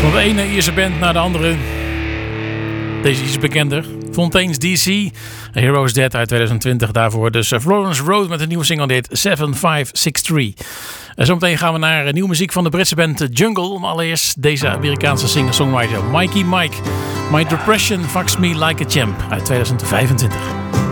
Van de ene Ierse band naar de andere. Deze is bekender. Fontaine's DC. A Hero's Dead uit 2020 daarvoor. Dus Florence Road met een nieuwe single dit 7563. Zometeen gaan we naar nieuwe muziek van de Britse band Jungle. Maar allereerst deze Amerikaanse singer-songwriter Mikey Mike. My Depression Fucks Me Like a Champ uit 2025.